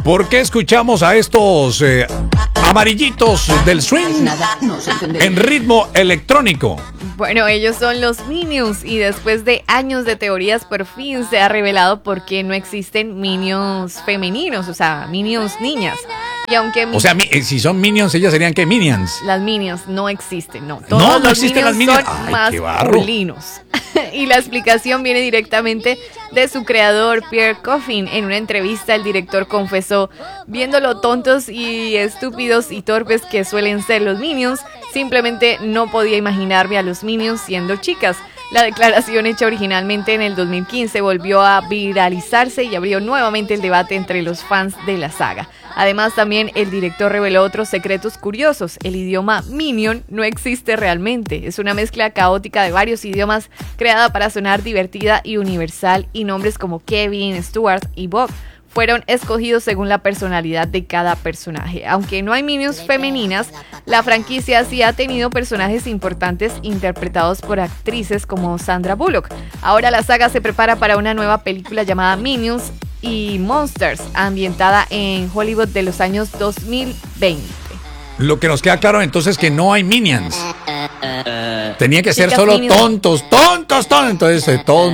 ¿Por qué escuchamos a estos amarillitos del swing en ritmo electrónico? Bueno, ellos son los Minions y después de años de teorías por fin se ha revelado por qué no existen Minions femeninos, o sea, Minions niñas. Y aunque o sea, si son Minions, ellas serían ¿qué? Minions. Las Minions no existen, no. Todos no existen las Minions. Son masculinos. Y la explicación viene directamente de su creador, Pierre Coffin. En una entrevista, el director confesó: viendo lo tontos y estúpidos y torpes que suelen ser los Minions, simplemente no podía imaginarme a los Minions siendo chicas. La declaración hecha originalmente en el 2015 volvió a viralizarse y abrió nuevamente el debate entre los fans de la saga. Además, también el director reveló otros secretos curiosos. El idioma Minion no existe realmente. Es una mezcla caótica de varios idiomas creada para sonar divertida y universal, y nombres como Kevin, Stuart y Bob fueron escogidos según la personalidad de cada personaje. Aunque no hay Minions femeninas, la franquicia sí ha tenido personajes importantes interpretados por actrices como Sandra Bullock. Ahora la saga se prepara para una nueva película llamada Minions y Monsters, ambientada en Hollywood de los años 2020. Lo que nos queda claro entonces es que no hay Minions. Tenía que ser solo Minions. tontos. Entonces todos